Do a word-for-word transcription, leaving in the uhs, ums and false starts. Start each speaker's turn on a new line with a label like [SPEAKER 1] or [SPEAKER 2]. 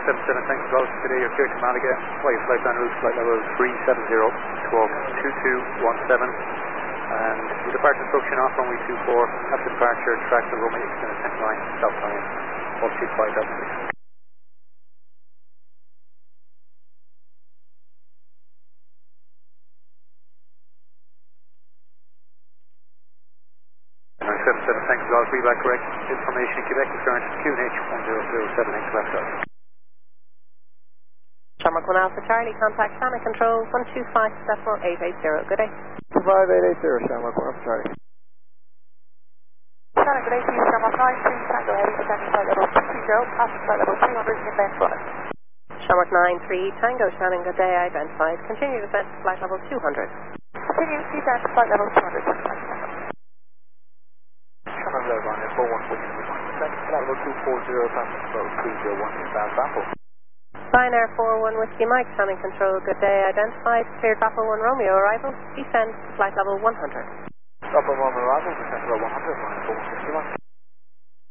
[SPEAKER 1] seven seven, thanks for calling today. You're clear to Malaga. Fly your flight on route, flight level three seven zero, squawk two two one seven. And your departure instruction off runway two four. After departure, track the runway extended center line, south line, one two five double six. nine seven seven, thanks for calling. Feedback correct. Information Quebec return to Q N H one zero zero seven, thanks for that.
[SPEAKER 2] Shamrock one Alpha Charlie, contact Sonic Control one two five seven eight eight zero. Good day.
[SPEAKER 3] five eight eight zero, Shamrock one Alpha Charlie.
[SPEAKER 4] Sonic, good day to you, Shamrock nine three Tango eight, attending flight level two three zero, passing flight level three hundred, inbound flight.
[SPEAKER 2] Shamrock nine three Tango Shannon, good day, identified. Continue descent to flight level two hundred.
[SPEAKER 4] Continue descent to flight level two hundred.
[SPEAKER 3] Shamrock Level on four one Whiskey, descent to flight level two four zero, passing level three zero one, inbound Apple.
[SPEAKER 2] Ryanair four one Whiskey Mike, Shannon Control, good day, identified. Cleared Apple one Romeo, arrival. Descend to flight level one hundred.